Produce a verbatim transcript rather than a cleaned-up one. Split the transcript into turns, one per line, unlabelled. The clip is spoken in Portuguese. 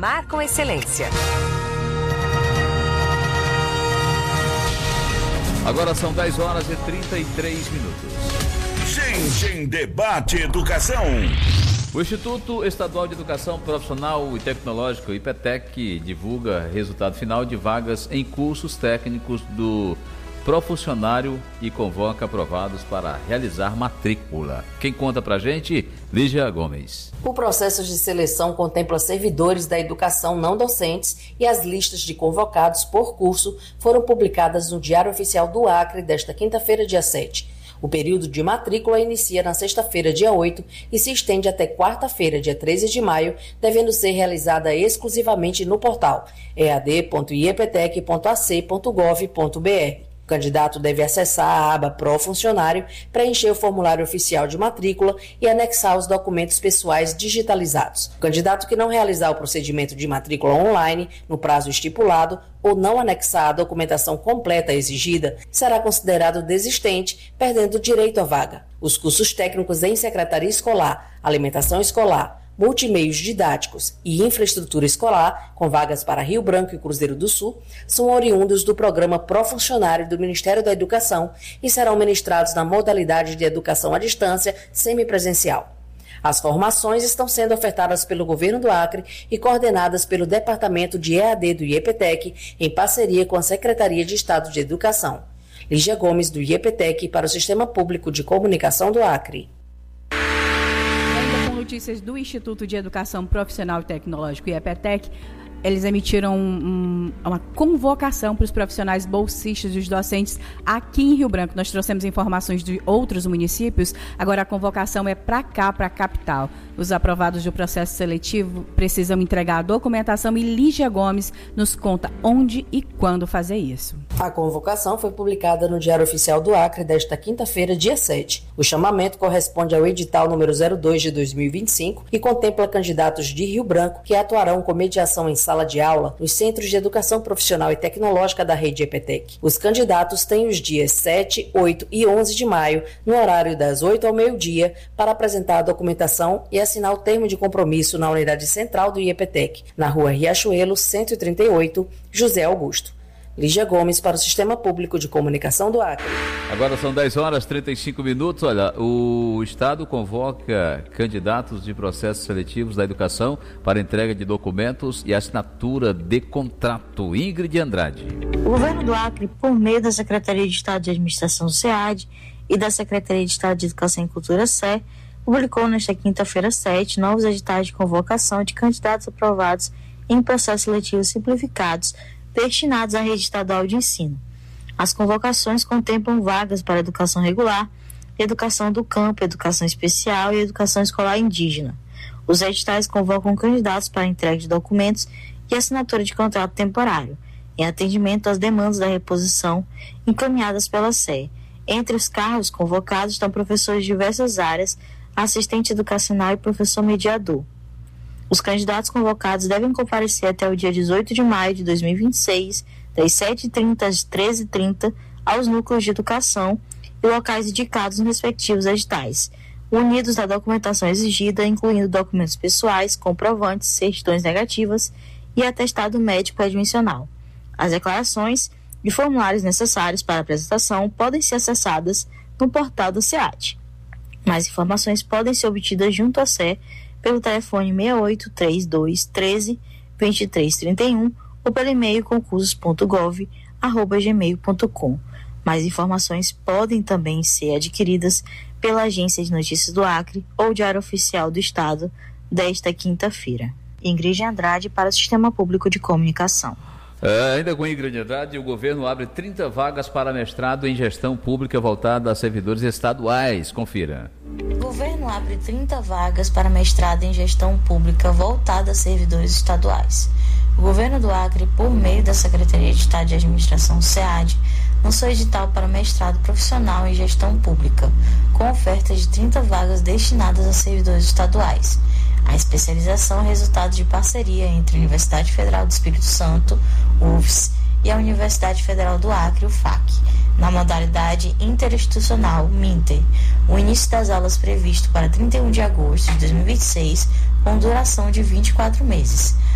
Informar com excelência.
Agora são dez horas e trinta e três minutos.
Gente em Debate Educação.
O Instituto Estadual de Educação Profissional e Tecnológica, IPETEC, divulga resultado final de vagas em cursos técnicos do Profuncionário e convoca aprovados para realizar matrícula. Quem conta pra gente? Lígia Gomes.
O processo de seleção contempla servidores da educação não docentes e as listas de convocados por curso foram publicadas no Diário Oficial do Acre desta quinta-feira, dia sete. O período de matrícula inicia na sexta-feira, dia oito, e se estende até quarta-feira, dia treze de maio, devendo ser realizada exclusivamente no portal e a d ponto i e p t e c ponto a c ponto gov ponto b r. O candidato deve acessar a aba Profuncionário, preencher o formulário oficial de matrícula e anexar os documentos pessoais digitalizados. O candidato que não realizar o procedimento de matrícula online no prazo estipulado ou não anexar a documentação completa exigida, será considerado desistente, perdendo o direito à vaga. Os cursos técnicos em secretaria escolar, alimentação escolar, multimeios didáticos e infraestrutura escolar, com vagas para Rio Branco e Cruzeiro do Sul, são oriundos do programa Profuncionário do Ministério da Educação e serão ministrados na modalidade de educação à distância semipresencial. As formações estão sendo ofertadas pelo Governo do Acre e coordenadas pelo Departamento de E A D do IEPTEC, em parceria com a Secretaria de Estado de Educação. Lígia Gomes, do IEPTEC, para o Sistema Público de Comunicação do Acre.
Notícias do Instituto de Educação Profissional e Tecnológico, IEPTEC, eles emitiram um, uma convocação para os profissionais bolsistas e os docentes aqui em Rio Branco. Nós trouxemos informações de outros municípios, agora a convocação é para cá, para a capital. Os aprovados do processo seletivo precisam entregar a documentação e Lígia Gomes nos conta onde e quando fazer isso.
A convocação foi publicada no Diário Oficial do Acre desta quinta-feira, dia sete. O chamamento corresponde ao edital número zero dois de dois mil e vinte e cinco e contempla candidatos de Rio Branco que atuarão com mediação em sala de aula nos Centros de Educação Profissional e Tecnológica da rede IEPTEC. Os candidatos têm os dias sete, oito e onze de maio, no horário das oito ao meio-dia, para apresentar a documentação e assinar o termo de compromisso na unidade central do IEPTEC, na rua Riachuelo, cento e trinta e oito, José Augusto. Lígia Gomes para o Sistema Público de Comunicação do Acre.
Agora são dez horas e trinta e cinco minutos. Olha, o Estado convoca candidatos de processos seletivos da educação para entrega de documentos e assinatura de contrato. Ingrid Andrade.
O Governo do Acre, por meio da Secretaria de Estado de Administração SEAD e da Secretaria de Estado de Educação e Cultura S E, publicou nesta quinta-feira sete novos editais de convocação de candidatos aprovados em processos seletivos simplificados destinados à rede estadual de ensino. As convocações contemplam vagas para educação regular, educação do campo, educação especial e educação escolar indígena. Os editais convocam candidatos para entrega de documentos e assinatura de contrato temporário, em atendimento às demandas da reposição encaminhadas pela S E. Entre os cargos convocados estão professores de diversas áreas, assistente educacional e professor mediador. Os candidatos convocados devem comparecer até o dia dezoito de maio de dois mil e vinte e seis, das sete e trinta às treze e trinta, aos núcleos de educação e locais indicados nos respectivos editais, unidos à documentação exigida, incluindo documentos pessoais, comprovantes, certidões negativas e atestado médico admissional. As declarações e formulários necessários para a apresentação podem ser acessadas no portal do SEAD. Mais informações podem ser obtidas junto à S E pelo telefone seis oito três dois, treze, vinte e três trinta e um ou pelo e-mail concursos ponto gov arroba gmail ponto com. Mais informações podem também ser adquiridas pela Agência de Notícias do Acre ou Diário Oficial do Estado desta quinta-feira. Ingrid Andrade para o Sistema Público de Comunicação.
É, ainda com Ingrid Andrade, o governo abre trinta vagas para mestrado em gestão pública voltada a servidores estaduais. Confira.
O governo abre trinta vagas para mestrado em gestão pública voltada a servidores estaduais. O governo do Acre, por meio da Secretaria de Estado de Administração SEAD, lançou edital para mestrado profissional em gestão pública, com oferta de trinta vagas destinadas a servidores estaduais. A especialização é resultado de parceria entre a Universidade Federal do Espírito Santo, U F S, e a Universidade Federal do Acre, U F A C, na modalidade interinstitucional MINTER. O início das aulas previsto para trinta e um de agosto de dois mil e vinte e seis, com duração de vinte e quatro meses.